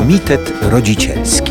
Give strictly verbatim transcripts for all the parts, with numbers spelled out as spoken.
Komitet Rodzicielski.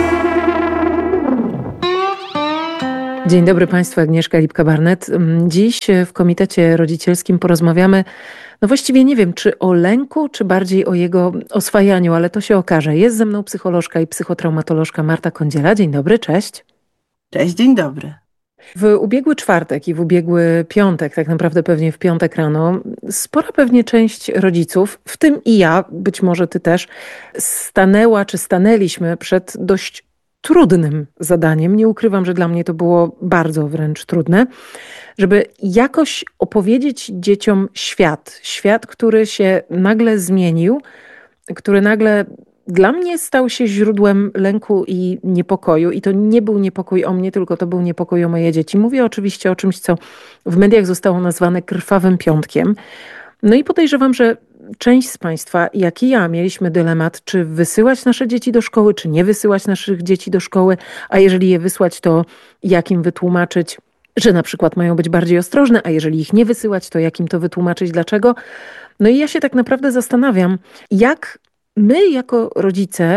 Dzień dobry Państwu, Agnieszka Lipka-Barnett. Dziś w Komitecie Rodzicielskim porozmawiamy, no właściwie nie wiem, czy o lęku, czy bardziej o jego oswajaniu, ale to się okaże. Jest ze mną psycholożka i psychotraumatolożka Marta Kądziela. Dzień dobry, cześć. Cześć, dzień dobry. W ubiegły czwartek i w ubiegły piątek, tak naprawdę pewnie w piątek rano, spora pewnie część rodziców, w tym i ja, być może ty też, stanęła czy stanęliśmy przed dość trudnym zadaniem. Nie ukrywam, że dla mnie to było bardzo wręcz trudne, żeby jakoś opowiedzieć dzieciom świat. Świat, który się nagle zmienił, który nagle dla mnie stał się źródłem lęku i niepokoju. I to nie był niepokój o mnie, tylko to był niepokój o moje dzieci. Mówię oczywiście o czymś, co w mediach zostało nazwane krwawym piątkiem. No i podejrzewam, że część z Państwa, jak i ja, mieliśmy dylemat, czy wysyłać nasze dzieci do szkoły, czy nie wysyłać naszych dzieci do szkoły, a jeżeli je wysłać, to jak im wytłumaczyć, że na przykład mają być bardziej ostrożne, a jeżeli ich nie wysyłać, to jak im to wytłumaczyć, dlaczego. No i ja się tak naprawdę zastanawiam, jak my jako rodzice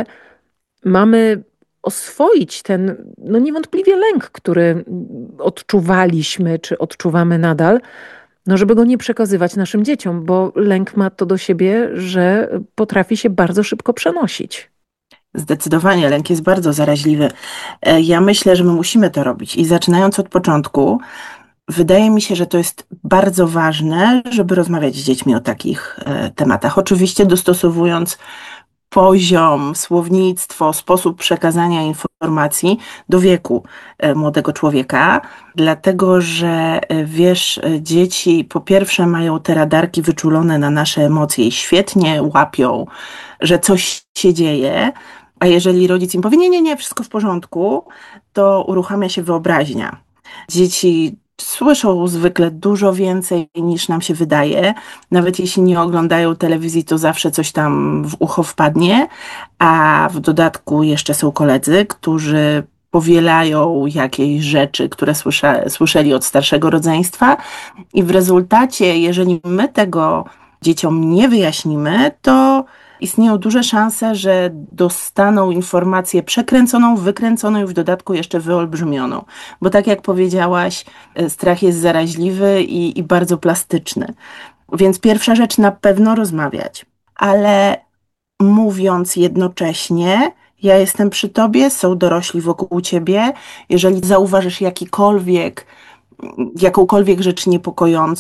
mamy oswoić ten, no niewątpliwie lęk, który odczuwaliśmy, czy odczuwamy nadal, no żeby go nie przekazywać naszym dzieciom, bo lęk ma to do siebie, że potrafi się bardzo szybko przenosić. Zdecydowanie, lęk jest bardzo zaraźliwy. Ja myślę, że my musimy to robić i zaczynając od początku, wydaje mi się, że to jest bardzo ważne, żeby rozmawiać z dziećmi o takich tematach. Oczywiście dostosowując poziom, słownictwo, sposób przekazania informacji do wieku młodego człowieka, dlatego że wiesz, dzieci po pierwsze mają te radarki wyczulone na nasze emocje i świetnie łapią, że coś się dzieje, a jeżeli rodzic im powie nie, nie, nie, wszystko w porządku, to uruchamia się wyobraźnia. Dzieci słyszą zwykle dużo więcej niż nam się wydaje. Nawet jeśli nie oglądają telewizji, to zawsze coś tam w ucho wpadnie, a w dodatku jeszcze są koledzy, którzy powielają jakieś rzeczy, które słysza, słyszeli od starszego rodzeństwa i w rezultacie, jeżeli my tego dzieciom nie wyjaśnimy, to istnieją duże szanse, że dostaną informację przekręconą, wykręconą i w dodatku jeszcze wyolbrzymioną. Bo tak jak powiedziałaś, strach jest zaraźliwy i, i bardzo plastyczny. Więc pierwsza rzecz, na pewno rozmawiać. Ale mówiąc jednocześnie, ja jestem przy tobie, są dorośli wokół ciebie. Jeżeli zauważysz jakikolwiek, jakąkolwiek rzecz niepokojącą,